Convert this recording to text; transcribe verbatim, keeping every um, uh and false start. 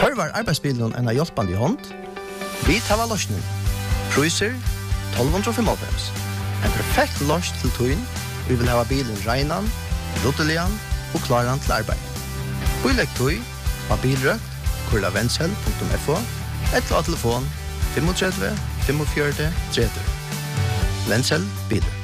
Tørvar arbeidsbilen en av hjelpande i hånd. Vi tar løsning. Cruiser tolv fem. En perfekt løs til tøyen. Vi vil ha bilen regnan, ruttelian og klaran til arbeid. Bilegg tøy av bilrøkt, kurla vensel punktum f o, eller av telefon tre fem fem fire tre tre. Vensel bilen.